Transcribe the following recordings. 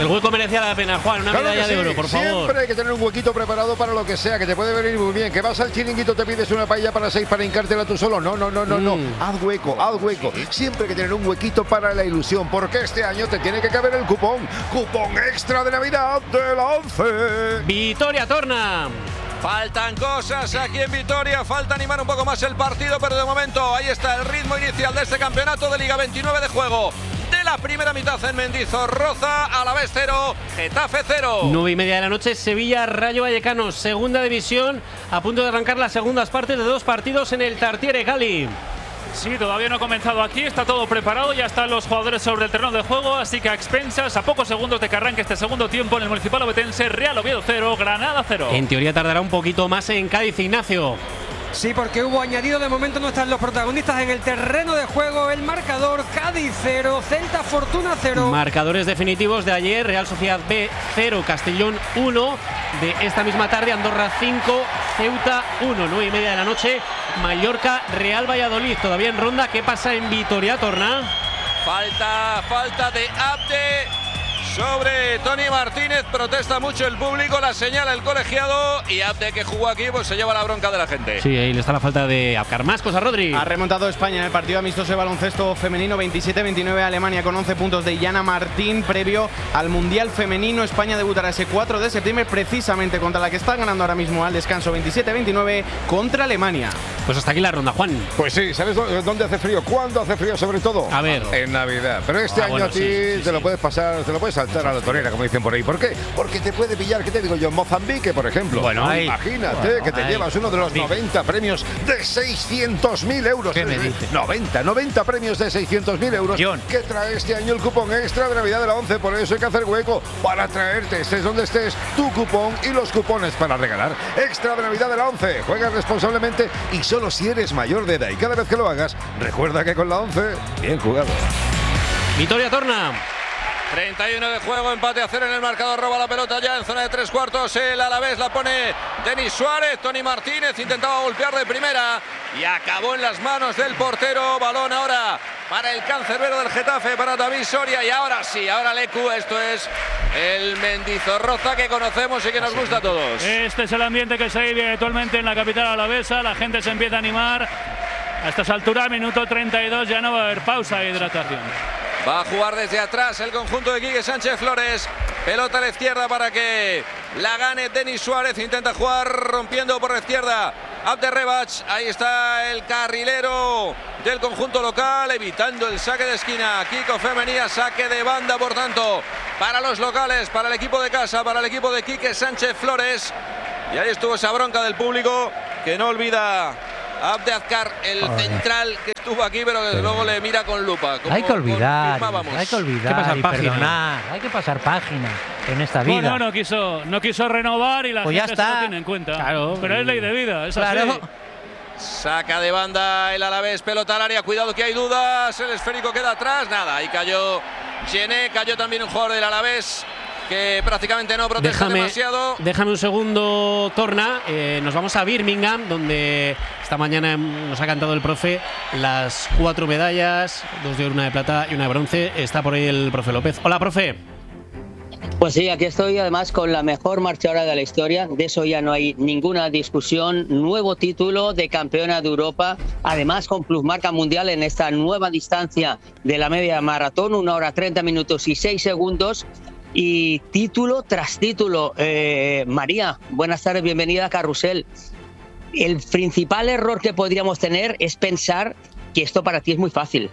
El hueco merecía la pena, Juan, una medalla de oro, por favor. Siempre hay que tener un huequito preparado para lo que sea, que te puede venir muy bien. Que vas al chiringuito, te pides una paella para 6 para hincártela tú solo. No. Haz hueco. Siempre hay que tener un huequito para la ilusión, porque este año te tiene que caber el cupón extra de Navidad de la ONCE. Vitoria Torna. Faltan cosas aquí en Vitoria, falta animar un poco más el partido, pero de momento ahí está el ritmo inicial de este campeonato de Liga, 29 de juego de la primera mitad en Mendizorroza. Alavés 0, Getafe 0. 9:30 de la noche, Sevilla Rayo Vallecano, segunda división, a punto de arrancar las segundas partes de 2 partidos en el Tartiere Cali. Sí, todavía no ha comenzado aquí, está todo preparado, ya están los jugadores sobre el terreno de juego, así que a expensas, a pocos segundos de que arranque este segundo tiempo en el Municipal Ovetense, Real Oviedo 0, Granada 0. En teoría tardará un poquito más en Cádiz, Ignacio. Sí, porque hubo añadido, de momento no están los protagonistas en el terreno de juego. El marcador: Cádiz 0, Celta Fortuna 0. Marcadores definitivos de ayer: Real Sociedad B 0, Castellón 1. De esta misma tarde, Andorra 5, Ceuta 1. 9:30 de la noche, Mallorca Real Valladolid. Todavía en ronda. ¿Qué pasa en Vitoria Torna? Falta de Abde sobre Tony Martínez, protesta mucho el público, la señala el colegiado, y Abde, que jugó aquí, pues se lleva la bronca de la gente. Sí, ahí le está la falta de Abkar. Más cosas, Rodri. Ha remontado España en el partido amistoso de baloncesto femenino, 27-29 Alemania, con 11 puntos de Yana Martín, previo al Mundial Femenino. España debutará ese 4 de septiembre, precisamente contra la que está ganando ahora mismo al descanso, 27-29 contra Alemania. Pues hasta aquí la ronda, Juan. Pues sí, ¿sabes dónde hace frío? ¿Cuándo hace frío, sobre todo? A ver. En Navidad. Pero este año bueno, a ti sí. te lo puedes pasar, te lo puedes saltar a la torera, como dicen por ahí. ¿Por qué? Porque te puede pillar, ¿qué te digo yo? En Mozambique, por ejemplo. Bueno, imagínate que te llevas uno de los 90 premios de 600.000 euros. ¿Qué me dices? 90 premios de 600.000 euros que trae este año el cupón extra de Navidad de la ONCE. Por eso hay que hacer hueco para traerte, estés donde estés, tu cupón y los cupones para regalar. Extra de Navidad de la ONCE. Juega responsablemente y solo si eres mayor de edad. Y cada vez que lo hagas, recuerda que con la ONCE, bien jugado. Vitoria Torna. 31 de juego, empate a 0 en el marcador, roba la pelota ya en zona de 3/4, el Alavés la pone Denis Suárez, Tony Martínez intentaba golpear de primera y acabó en las manos del portero. Balón ahora para el cancerbero del Getafe, para David Soria, y ahora sí, ahora Lecu, esto es el Mendizorroza que conocemos y que nos gusta a todos. Este es el ambiente que se vive actualmente en la capital alavesa, la gente se empieza a animar. A estas alturas, minuto 32, ya no va a haber pausa de hidratación. Va a jugar desde atrás el conjunto de Quique Sánchez Flores. Pelota a la izquierda para que la gane Denis Suárez. Intenta jugar rompiendo por la izquierda Abde Rebach. Ahí está el carrilero del conjunto local, evitando el saque de esquina. Kiko Femenía, saque de banda, por tanto, para los locales, para el equipo de casa, para el equipo de Quique Sánchez Flores. Y ahí estuvo esa bronca del público que no olvida Abde Azcar, el central que estuvo aquí, pero desde luego le mira con lupa. Hay que olvidar, ¿Qué pasa, y página? perdonar. Hay que pasar página en esta vida. Bueno, no quiso renovar y la Pues ya gente se está. lo tiene en cuenta. Claro. Pero es ley de vida, es Claro. así. Saca de banda el Alavés, pelota al área, cuidado que hay dudas, el esférico queda atrás, nada, ahí cayó Gené, cayó también un jugador del Alavés que prácticamente no protesta demasiado. Déjame un segundo, Torna. Nos vamos a Birmingham, donde esta mañana nos ha cantado el profe las 4 medallas, 2 de oro, 1 de plata y 1 de bronce. Está por ahí el profe López. Hola, profe. Pues sí, aquí estoy además con la mejor marchadora de la historia, de eso ya no hay ninguna discusión. Nuevo título de campeona de Europa, además con plusmarca mundial en esta nueva distancia de la media maratón, 1 hora 30 minutos y 6 segundos. Y título tras título. María, buenas tardes, bienvenida a Carrusel. El principal error que podríamos tener es pensar que esto para ti es muy fácil.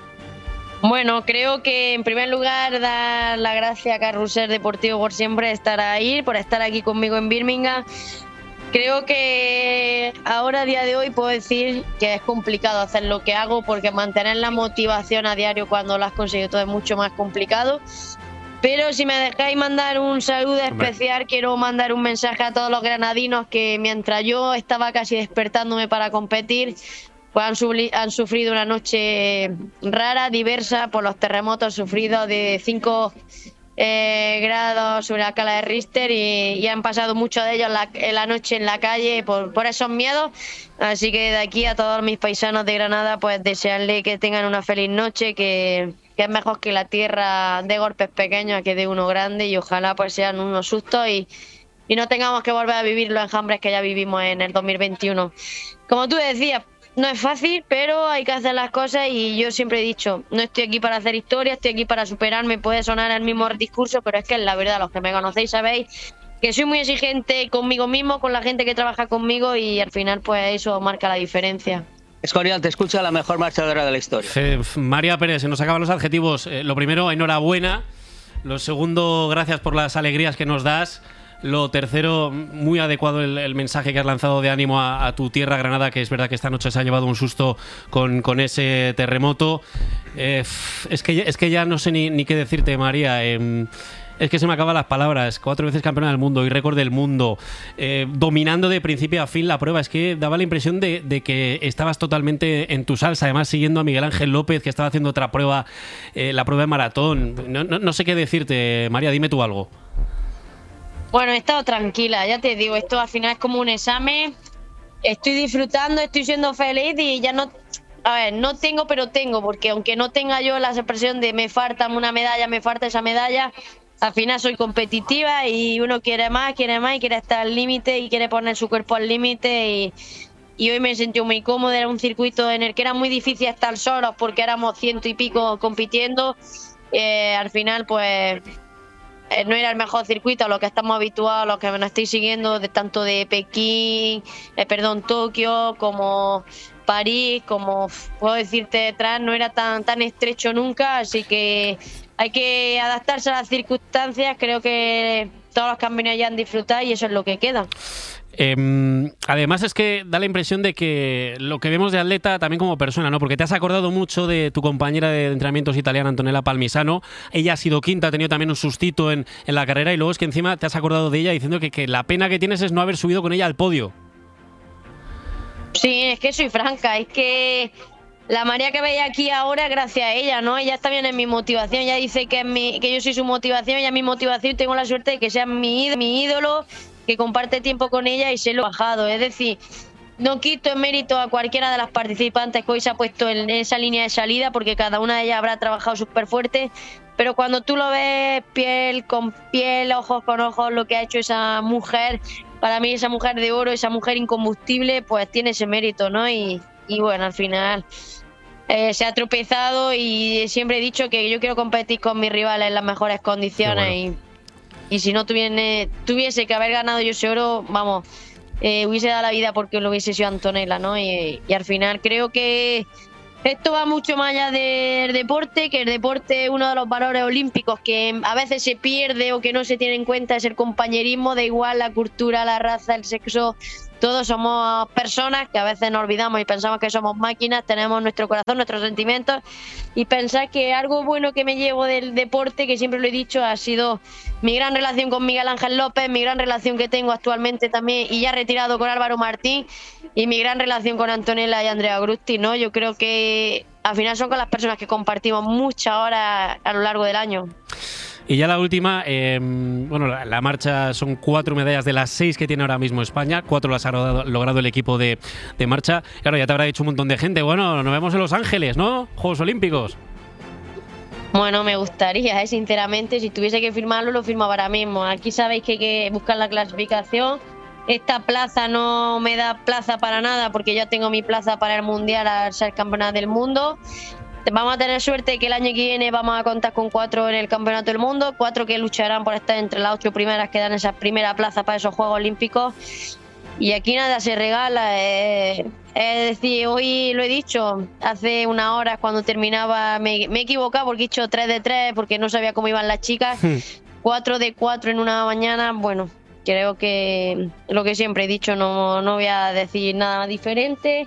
Bueno, creo que en primer lugar dar las gracias a Carrusel Deportivo por siempre estar ahí, por estar aquí conmigo en Birmingham. Creo que ahora, a día de hoy, puedo decir que es complicado hacer lo que hago, porque mantener la motivación a diario cuando lo has conseguido todo es mucho más complicado. Pero si me dejáis mandar un saludo especial, quiero mandar un mensaje a todos los granadinos que mientras yo estaba casi despertándome para competir, pues han sufrido una noche rara, diversa, por los terremotos sufridos de 5 grados sobre la escala de Richter, y han pasado muchos de ellos en la noche en la calle por esos miedos. Así que de aquí a todos mis paisanos de Granada, pues desearles que tengan una feliz noche, que que es mejor que la tierra de golpes pequeños a que de uno grande, y ojalá pues sean unos sustos y no tengamos que volver a vivir los enjambres que ya vivimos en el 2021. Como tú decías, no es fácil, pero hay que hacer las cosas, y yo siempre he dicho, no estoy aquí para hacer historia, estoy aquí para superarme. Puede sonar el mismo discurso, pero es que la verdad, los que me conocéis sabéis que soy muy exigente conmigo mismo, con la gente que trabaja conmigo, y al final pues eso marca la diferencia. Escorial, te escucha la mejor marchadora de la historia. María Pérez, se nos acaban los adjetivos. Lo primero, enhorabuena. Lo segundo, gracias por las alegrías que nos das. Lo tercero, muy adecuado el mensaje que has lanzado de ánimo a tu tierra, Granada, que es verdad que esta noche se ha llevado un susto con ese terremoto. Es que ya no sé ni qué decirte, María. Es que se me acaban las palabras. 4 veces campeona del mundo y récord del mundo, dominando de principio a fin la prueba. Es que daba la impresión de que estabas totalmente en tu salsa, además siguiendo a Miguel Ángel López, que estaba haciendo otra prueba, la prueba de maratón. No sé qué decirte, María, dime tú algo. Bueno, he estado tranquila, ya te digo, esto al final es como un examen. Estoy disfrutando, estoy siendo feliz, y ya no... A ver, no tengo, pero tengo, porque aunque no tenga yo la expresión de me falta una medalla, me falta esa medalla, al final soy competitiva y uno quiere más y quiere estar al límite y quiere poner su cuerpo al límite, y hoy me sentí muy cómoda. Era un circuito en el que era muy difícil estar solos porque éramos 100 y pico compitiendo. Al final pues no era el mejor circuito a lo que estamos habituados, los que nos estáis siguiendo, tanto de Pekín, Tokio, como París, como puedo decirte detrás, no era tan estrecho nunca, así que hay que adaptarse a las circunstancias. Creo que todos los que han venido ya han disfrutado y eso es lo que queda. Además es que da la impresión de que lo que vemos de atleta también como persona, ¿no? Porque te has acordado mucho de tu compañera de entrenamientos italiana, Antonella Palmisano. Ella ha sido quinta, ha tenido también un sustito en la carrera, y luego es que encima te has acordado de ella diciendo que la pena que tienes es no haber subido con ella al podio. Sí, es que soy franca, es que la María que veis aquí ahora, gracias a ella, ¿no? Ella también es mi motivación. Ella dice que yo soy su motivación, ella es mi motivación, y tengo la suerte de que sea mi ídolo, que comparte tiempo con ella y se lo ha bajado. Es decir, no quito en mérito a cualquiera de las participantes que hoy se ha puesto en esa línea de salida, porque cada una de ellas habrá trabajado súper fuerte, pero cuando tú lo ves piel con piel, ojos con ojos, lo que ha hecho esa mujer, para mí esa mujer de oro, esa mujer incombustible, pues tiene ese mérito, ¿no? Y bueno, al final se ha tropezado, y siempre he dicho que yo quiero competir con mis rivales en las mejores condiciones, y si no tuviese que haber ganado yo ese oro, vamos, hubiese dado la vida porque lo hubiese sido Antonella, ¿no? Y al final creo que esto va mucho más allá del deporte, que el deporte es uno de los valores olímpicos que a veces se pierde o que no se tiene en cuenta, es el compañerismo. Da igual la cultura, la raza, el sexo, todos somos personas que a veces nos olvidamos y pensamos que somos máquinas. Tenemos nuestro corazón, nuestros sentimientos, y pensar que algo bueno que me llevo del deporte, que siempre lo he dicho, ha sido mi gran relación con Miguel Ángel López, mi gran relación que tengo actualmente también y ya retirado con Álvaro Martín, y mi gran relación con Antonella y Andrea Grusti, ¿no? Yo creo que al final son con las personas que compartimos muchas horas a lo largo del año. Y ya la última, bueno, la marcha son 4 medallas de las 6 que tiene ahora mismo España, 4 las ha logrado el equipo de marcha. Claro, ya te habrá dicho un montón de gente, bueno, nos vemos en Los Ángeles, ¿no? Juegos Olímpicos. Bueno, me gustaría, sinceramente, si tuviese que firmarlo, lo firmaba ahora mismo. Aquí sabéis que hay que buscar la clasificación. Esta plaza no me da plaza para nada, porque ya tengo mi plaza para el Mundial al ser campeona del mundo. Vamos a tener suerte que el año que viene vamos a contar con 4 en el Campeonato del Mundo, 4 que lucharán por estar entre las 8 primeras que dan esa primera plaza para esos Juegos Olímpicos. Y aquí nada se regala. Es decir, hoy lo he dicho, hace una hora cuando terminaba, me he equivocado porque he dicho 3 de 3 porque no sabía cómo iban las chicas. 4 de 4 en una mañana. Bueno, creo que lo que siempre he dicho, no voy a decir nada diferente.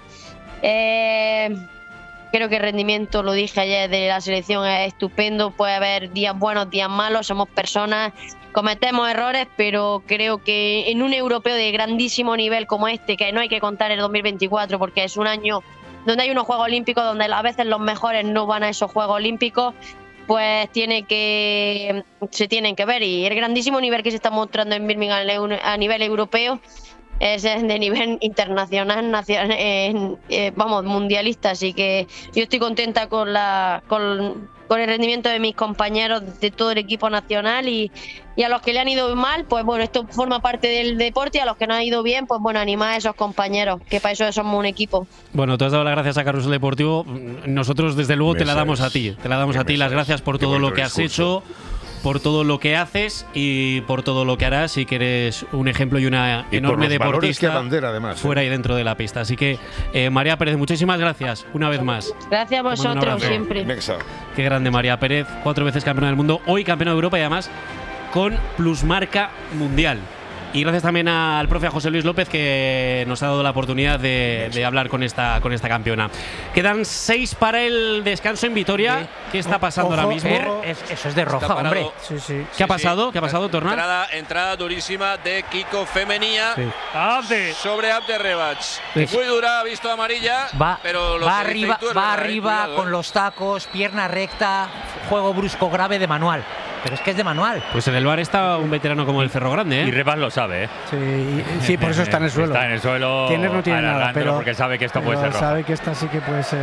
Creo que el rendimiento, lo dije ayer, de la selección es estupendo. Puede haber días buenos, días malos, somos personas, cometemos errores, pero creo que en un europeo de grandísimo nivel como este, que no hay que contar el 2024 porque es un año donde hay unos Juegos Olímpicos donde a veces los mejores no van a esos Juegos Olímpicos, pues se tienen que ver. Y el grandísimo nivel que se está mostrando en Birmingham a nivel europeo es de nivel internacional, vamos, mundialista, así que yo estoy contenta con con el rendimiento de mis compañeros de todo el equipo nacional y a los que le han ido mal, pues bueno, esto forma parte del deporte y a los que no han ido bien, pues bueno, animar a esos compañeros, que para eso somos un equipo. Bueno, te has dado las gracias a Carrusel Deportivo. Nosotros, desde luego, te la damos a ti. Te la damos a ti las gracias por todo lo que has hecho, por todo lo que haces y por todo lo que harás, y que eres un ejemplo y una enorme deportista bandera, además, fuera y dentro de la pista. Así que, María Pérez, muchísimas gracias una vez más. Gracias a vosotros siempre. Qué grande María Pérez, 4 veces campeona del mundo, hoy campeona de Europa y además con plusmarca mundial. Y gracias también al profe José Luis López, que nos ha dado la oportunidad de hablar con esta campeona. Quedan 6 para el descanso en Vitoria. ¿Qué está pasando ahora mismo? Eso es de roja, hombre. ¿Qué ha pasado? ¿Qué ha pasado, Torna? Entrada durísima de Kiko Femenía sobre Abde Rebac. Sí. Muy dura, ha visto amarilla, pero va arriba con los tacos, pierna recta, juego brusco grave de manual. Pero es que es de manual. Pues en el bar está un veterano como el Ferro Grande, ¿eh? Y Rebac lo sabe, ¿eh? Sí, por eso está en el suelo. Está en el suelo. No tiene nada, pero porque sabe que esta puede ser roja. Sabe que esta sí que puede ser.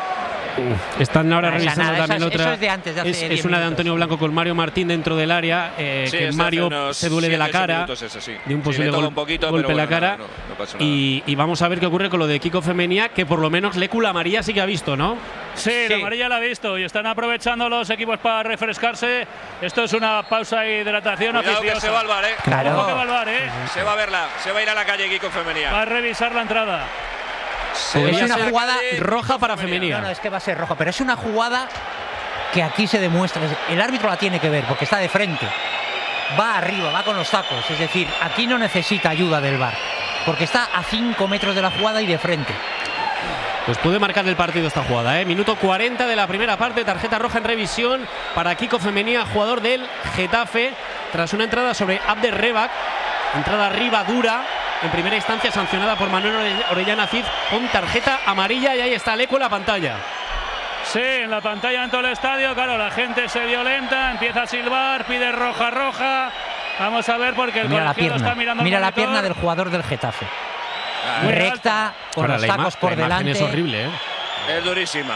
Están ahora revisando también otra. Eso es de antes, de hace 10 es una de Antonio Blanco con Mario Martín dentro del área. Que Mario se duele de la cara, de un posible golpe en la cara. No pasa nada. Y vamos a ver qué ocurre con lo de Kiko Femenía, que por lo menos Lecu la amarilla sí que ha visto, ¿no? Sí, la amarilla la ha visto y están aprovechando los equipos para refrescarse. Esto es una pausa y hidratación Cuidado oficiosa. que se va al bar, ¿eh? Claro. Ojo que va al bar, ¿eh? Se va a verla, se va a ir a la calle Kiko Femenía. Va a revisar la entrada. Es una jugada roja para Femenía. No, es que va a ser roja, pero es una jugada que aquí se demuestra. El árbitro la tiene que ver porque está de frente. Va arriba, va con los tacos. Es decir, aquí no necesita ayuda del VAR porque está a 5 metros de la jugada y de frente. Pues puede marcar el partido esta jugada, ¿eh? Minuto 40 de la primera parte, tarjeta roja en revisión para Kiko Femenía, jugador del Getafe, tras una entrada sobre Abde Rebac. Entrada arriba dura, en primera instancia sancionada por Manuel Orellana Cid con tarjeta amarilla, y ahí está Lecu en la pantalla. Sí, en la pantalla en todo el estadio, claro, la gente se violenta, empieza a silbar, pide roja. Vamos a ver porque el colegiado está mirando. Mira la pierna del jugador del Getafe. Muy recta, con los tacos por delante. Es horrible, ¿eh? Es durísima.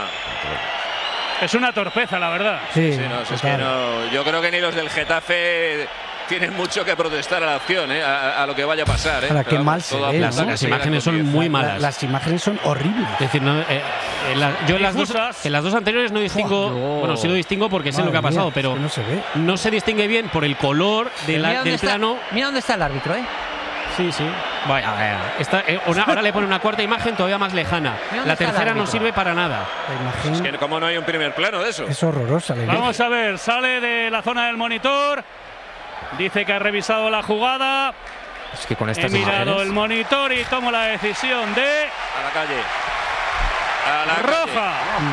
Es una torpeza, la verdad. Sí, es que no. Yo creo que ni los del Getafe tienen mucho que protestar a la acción, a lo que vaya a pasar. Ahora, qué mal se ve, las imágenes son muy malas. Las imágenes son horribles. Es decir, yo en las dos anteriores no distingo. Bueno, sí lo distingo porque sé lo que ha pasado, pero no se distingue bien por el color del plano. Mira dónde está el árbitro, ¿eh? Sí. Vaya. Ahora le pone una cuarta imagen todavía más lejana. La tercera no sirve para nada. Es que como no hay un primer plano de eso. Es horrorosa. Vamos a ver, sale de la zona del monitor. Dice que ha revisado la jugada. Es que con estas He mirado imágenes, el monitor y tomo la decisión de… A la calle. roja.